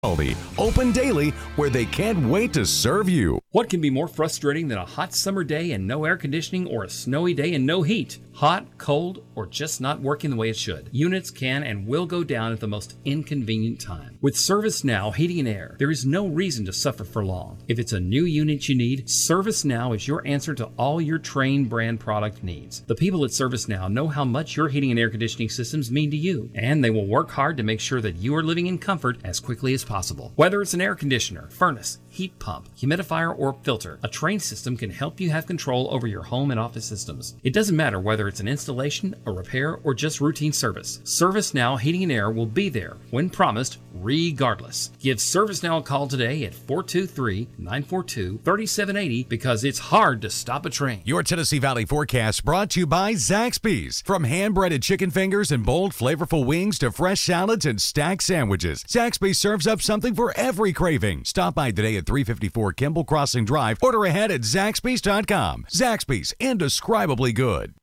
Open daily, where they can't wait to serve you. What can be more frustrating than a hot summer day and no air conditioning, or a snowy day and no heat? Hot, cold, or just not working the way it should? Units can and will go down at the most inconvenient time. With ServiceNow Heating and Air, there is no reason to suffer for long. If it's a new unit you need, ServiceNow is your answer to all your Trane brand product needs. The people at ServiceNow know how much your heating and air conditioning systems mean to you, and they will work hard to make sure that you are living in comfort as quickly as possible. Whether it's an air conditioner, furnace, heat pump, humidifier, or filter, a Trane system can help you have control over your home and office systems. It doesn't matter whether it's an installation, a repair, or just routine service. ServiceNow Heating and Air will be there when promised, regardless. Give ServiceNow a call today at 423-942-3780 because it's hard to stop a train. Your Tennessee Valley forecast brought to you by Zaxby's. From hand-breaded chicken fingers and bold, flavorful wings to fresh salads and stacked sandwiches, Zaxby's serves up something for every craving. Stop by today at 354 Kimball Crossing Drive. Order ahead at Zaxby's.com. Zaxby's, indescribably good.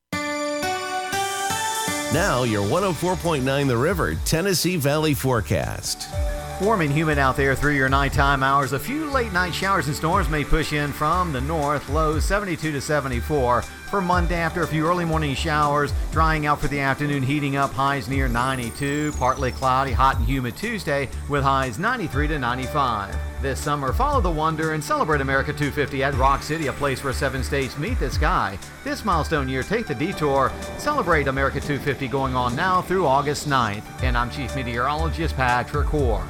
Now, your 104.9 The River Tennessee Valley forecast. Warm and humid out there through your nighttime hours. A few late night showers and storms may push in from the north. Lows 72 to 74. For Monday, after a few early morning showers, drying out for the afternoon, heating up, highs near 92. Partly cloudy, hot and humid Tuesday with highs 93 to 95. This summer, follow the wonder and celebrate America 250 at Rock City, a place where 7 states meet the sky. This milestone year, take the detour. Celebrate America 250 going on now through August 9th. And I'm Chief Meteorologist Patrick Hoare.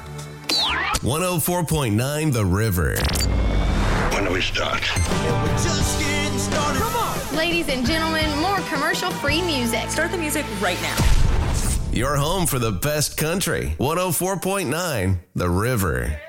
104.9 The River. When do we start? We're just getting started. Come on. Ladies and gentlemen, more commercial-free music. Start the music right now. Your home for the best country. 104.9 The River.